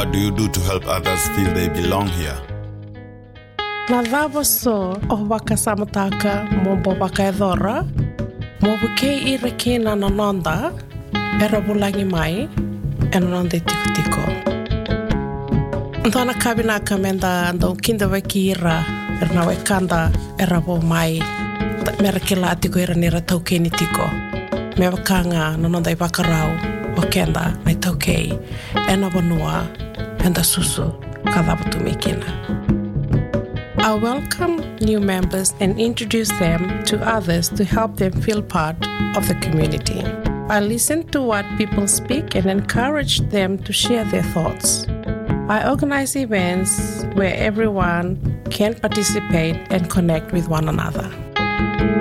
what do you do to help others feel they belong here? Na dhabo so o waka samataka mo waka edhora, mo buke irakina na nonda, era bulangi mai, e nonda tiko. Ndona kabina kamenda ndo kinda waki ira, erna wekanda era bo mai, mera kila atiko ira nira taukeni tiko. Me wakanga na nonda I wakarau, o kenda na taukei, ena bonua, enda susu, kadhabutu mikina. I welcome new members and introduce them to others to help them feel part of the community. I listen to what people speak and encourage them to share their thoughts. I organize events where everyone can participate and connect with one another.